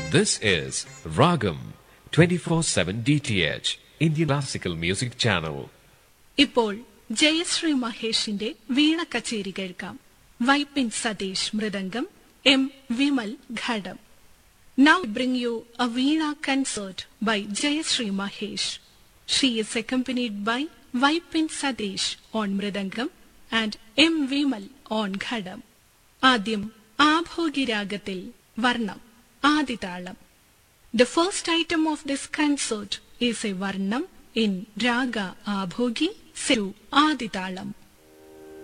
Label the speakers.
Speaker 1: This is Ragam 24/7 DTH Indian Classical Music Channel.
Speaker 2: ഇപ്പോൾ ജയശ്രീ മഹേഷിന്റെ വീണ കച്ചേരി കേൾക്കാം. Vypin Satheesh mridangam, M Vimal ghatam. Now bring you a Veena concert by Jayashree Mahesh. She is accompanied by Vaipin Sadish on Mridangam and M. Vimal on Ghadam. ആദ്യം ആഭോഗി രാഗത്തിൽ വർണ്ണം ആദിതാളം. The first item of this concert is a varnam in Raga Abhogi Seru Aditalam.